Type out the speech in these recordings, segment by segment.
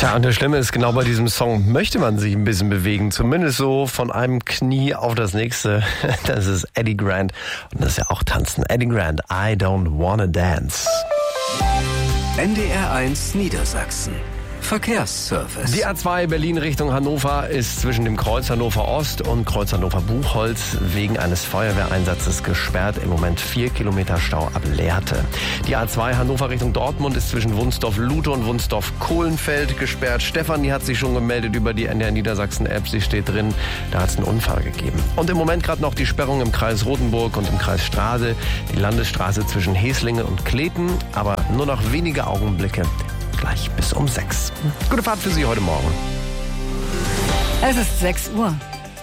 Tja, und das Schlimme ist, genau bei diesem Song möchte man sich ein bisschen bewegen. Zumindest so von einem Knie auf das nächste. Das ist Eddie Grant. Und das ist ja auch Tanzen. Eddie Grant, I Don't Wanna Dance. NDR1 Niedersachsen. Verkehrsservice. Die A2 Berlin Richtung Hannover ist zwischen dem Kreuz Hannover Ost und Kreuz Hannover Buchholz wegen eines Feuerwehreinsatzes gesperrt. Im Moment 4 Kilometer Stau ab Lehrte. Die A2 Hannover Richtung Dortmund ist zwischen Wunsdorf-Lute und Wunsdorf-Kohlenfeld gesperrt. Stefanie hat sich schon gemeldet über die NDR Niedersachsen-App. Sie steht drin, da hat es einen Unfall gegeben. Und im Moment gerade noch die Sperrung im Kreis Rothenburg und im Kreis Stade. Die Landesstraße zwischen Heslinge und Kleten, aber nur noch wenige Augenblicke. Gleich bis um 6. Gute Fahrt für Sie heute Morgen. Es ist 6 Uhr.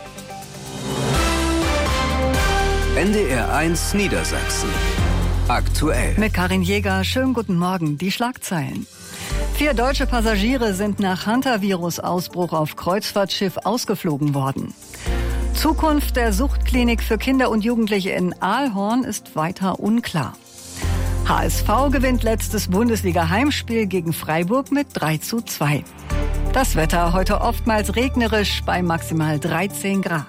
NDR1 Niedersachsen. Aktuell. Mit Karin Jäger, schönen guten Morgen. Die Schlagzeilen. 4 deutsche Passagiere sind nach Hantavirus-Ausbruch auf Kreuzfahrtschiff ausgeflogen worden. Zukunft der Suchtklinik für Kinder und Jugendliche in Aalhorn ist weiter unklar. HSV gewinnt letztes Bundesliga-Heimspiel gegen Freiburg mit 3:2. Das Wetter heute oftmals regnerisch bei maximal 13 Grad.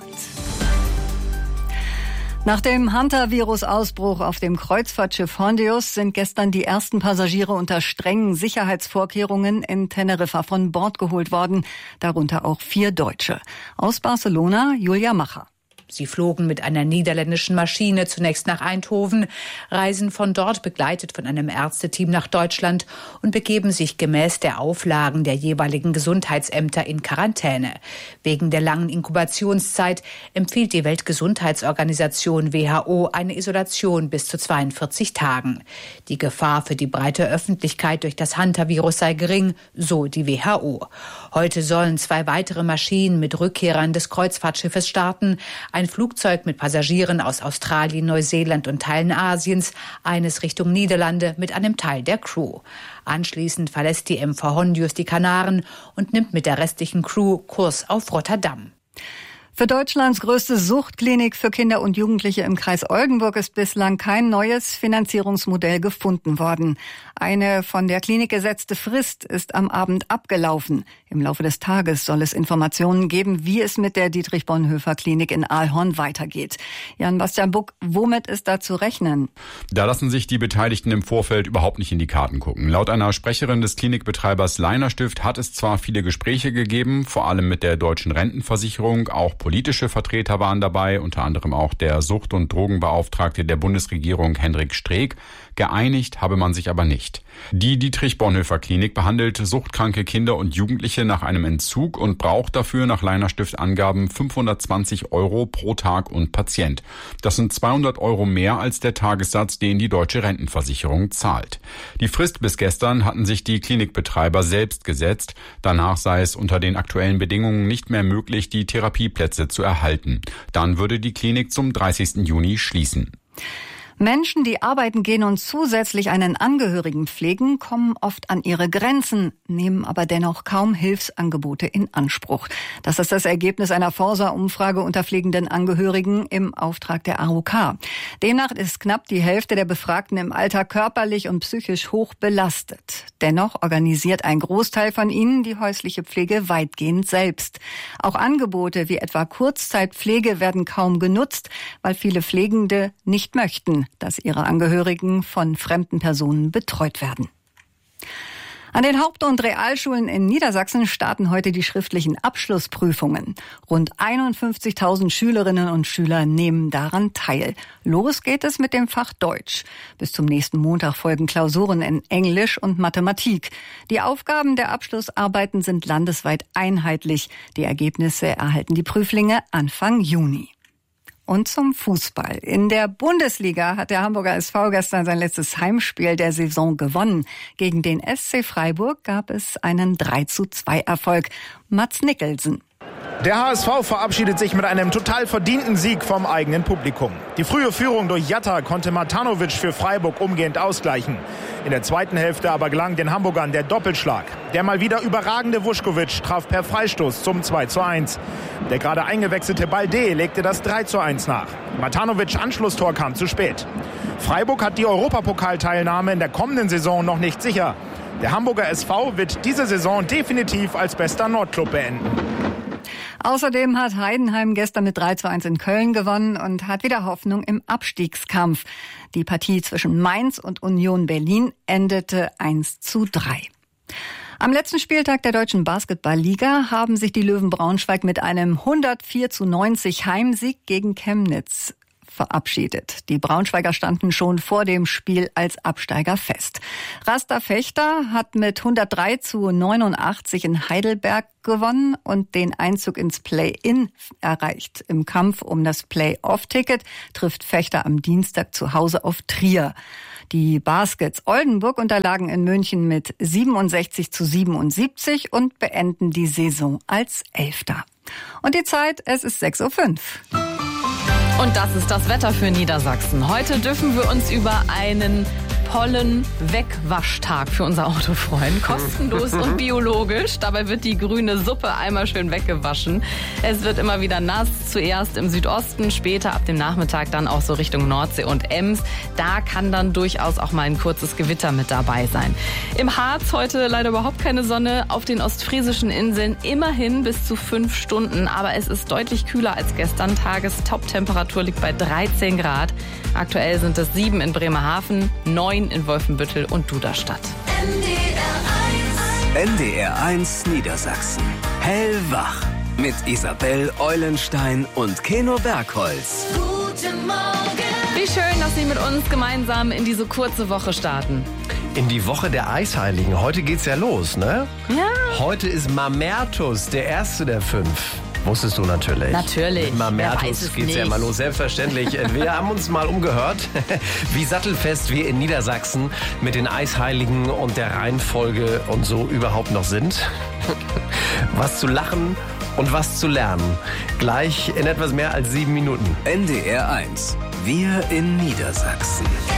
Nach dem Hantavirus-Ausbruch auf dem Kreuzfahrtschiff Hondius sind gestern die ersten Passagiere unter strengen Sicherheitsvorkehrungen in Teneriffa von Bord geholt worden, darunter auch 4 Deutsche. Aus Barcelona Julia Macher. Sie flogen mit einer niederländischen Maschine zunächst nach Eindhoven, reisen von dort begleitet von einem Ärzteteam nach Deutschland und begeben sich gemäß der Auflagen der jeweiligen Gesundheitsämter in Quarantäne. Wegen der langen Inkubationszeit empfiehlt die Weltgesundheitsorganisation WHO eine Isolation bis zu 42 Tagen. Die Gefahr für die breite Öffentlichkeit durch das Hantavirus sei gering, so die WHO. Heute sollen 2 weitere Maschinen mit Rückkehrern des Kreuzfahrtschiffes starten. Ein Flugzeug mit Passagieren aus Australien, Neuseeland und Teilen Asiens, eines Richtung Niederlande mit einem Teil der Crew. Anschließend verlässt die MV Hondius die Kanaren und nimmt mit der restlichen Crew Kurs auf Rotterdam. Für Deutschlands größte Suchtklinik für Kinder und Jugendliche im Kreis Oldenburg ist bislang kein neues Finanzierungsmodell gefunden worden. Eine von der Klinik gesetzte Frist ist am Abend abgelaufen. Im Laufe des Tages soll es Informationen geben, wie es mit der Dietrich-Bonhoeffer-Klinik in Aalhorn weitergeht. Jan-Bastian Buck, womit ist da zu rechnen? Da lassen sich die Beteiligten im Vorfeld überhaupt nicht in die Karten gucken. Laut einer Sprecherin des Klinikbetreibers Leiner Stift hat es zwar viele Gespräche gegeben, vor allem mit der Deutschen Rentenversicherung, auch politische Vertreter waren dabei, unter anderem auch der Sucht- und Drogenbeauftragte der Bundesregierung Hendrik Streeck. Geeinigt habe man sich aber nicht. Die Dietrich-Bonhoeffer-Klinik behandelt suchtkranke Kinder und Jugendliche nach einem Entzug und braucht dafür nach Leiner Stift Angaben 520 € pro Tag und Patient. Das sind 200 € mehr als der Tagessatz, den die Deutsche Rentenversicherung zahlt. Die Frist bis gestern hatten sich die Klinikbetreiber selbst gesetzt. Danach sei es unter den aktuellen Bedingungen nicht mehr möglich, die Therapieplätze zu erhalten. Dann würde die Klinik zum 30. Juni schließen. Menschen, die arbeiten gehen und zusätzlich einen Angehörigen pflegen, kommen oft an ihre Grenzen, nehmen aber dennoch kaum Hilfsangebote in Anspruch. Das ist das Ergebnis einer Forsa-Umfrage unter pflegenden Angehörigen im Auftrag der AOK. Demnach ist knapp die Hälfte der Befragten im Alter körperlich und psychisch hoch belastet. Dennoch organisiert ein Großteil von ihnen die häusliche Pflege weitgehend selbst. Auch Angebote wie etwa Kurzzeitpflege werden kaum genutzt, weil viele Pflegende nicht möchten, dass ihre Angehörigen von fremden Personen betreut werden. An den Haupt- und Realschulen in Niedersachsen starten heute die schriftlichen Abschlussprüfungen. Rund 51.000 Schülerinnen und Schüler nehmen daran teil. Los geht es mit dem Fach Deutsch. Bis zum nächsten Montag folgen Klausuren in Englisch und Mathematik. Die Aufgaben der Abschlussarbeiten sind landesweit einheitlich. Die Ergebnisse erhalten die Prüflinge Anfang Juni. Und zum Fußball. In der Bundesliga hat der Hamburger SV gestern sein letztes Heimspiel der Saison gewonnen. Gegen den SC Freiburg gab es einen 3:2 Erfolg. Mats Nicholson. Der HSV verabschiedet sich mit einem total verdienten Sieg vom eigenen Publikum. Die frühe Führung durch Jatta konnte Matanovic für Freiburg umgehend ausgleichen. In der zweiten Hälfte aber gelang den Hamburgern der Doppelschlag. Der mal wieder überragende Vuskovic traf per Freistoß zum 2:1. Der gerade eingewechselte Balde legte das 3:1 nach. Matanovics Anschlusstor kam zu spät. Freiburg hat die Europapokalteilnahme in der kommenden Saison noch nicht sicher. Der Hamburger SV wird diese Saison definitiv als bester Nordclub beenden. Außerdem hat Heidenheim gestern mit 3:1 in Köln gewonnen und hat wieder Hoffnung im Abstiegskampf. Die Partie zwischen Mainz und Union Berlin endete 1:3. Am letzten Spieltag der deutschen Basketballliga haben sich die Löwen Braunschweig mit einem 104:90 Heimsieg gegen Chemnitz verabschiedet. Die Braunschweiger standen schon vor dem Spiel als Absteiger fest. Rasta Fechter hat mit 103:89 in Heidelberg gewonnen und den Einzug ins Play-In erreicht. Im Kampf um das Play-Off-Ticket trifft Fechter am Dienstag zu Hause auf Trier. Die Baskets Oldenburg unterlagen in München mit 67:77 und beenden die Saison als Elfter. Und die Zeit, es ist 6:05 Uhr. Und das ist das Wetter für Niedersachsen. Heute dürfen wir uns über einen Pollen-Wegwaschtag für unser Auto freuen. Kostenlos und biologisch. Dabei wird die grüne Suppe einmal schön weggewaschen. Es wird immer wieder nass. Zuerst im Südosten, später ab dem Nachmittag dann auch so Richtung Nordsee und Ems. Da kann dann durchaus auch mal ein kurzes Gewitter mit dabei sein. Im Harz heute leider überhaupt keine Sonne. Auf den ostfriesischen Inseln immerhin bis zu 5 Stunden. Aber es ist deutlich kühler als gestern. Tagestoptemperatur liegt bei 13 Grad. Aktuell sind es 7 in Bremerhaven, 9 in Wolfenbüttel und Duderstadt. NDR1 Niedersachsen. Hellwach. Mit Isabel Eulenstein und Keno Bergholz. Guten Morgen. Wie schön, dass Sie mit uns gemeinsam in diese kurze Woche starten. In die Woche der Eisheiligen. Heute geht's ja los, ne? Ja. Heute ist Mamertus, der erste der 5. Wusstest du natürlich. Natürlich. Mit Mamertus geht's ja mal los. Selbstverständlich. Wir haben uns mal umgehört, wie sattelfest wir in Niedersachsen mit den Eisheiligen und der Reihenfolge und so überhaupt noch sind. Was zu lachen und was zu lernen. Gleich in etwas mehr als 7 Minuten. NDR1. Wir in Niedersachsen.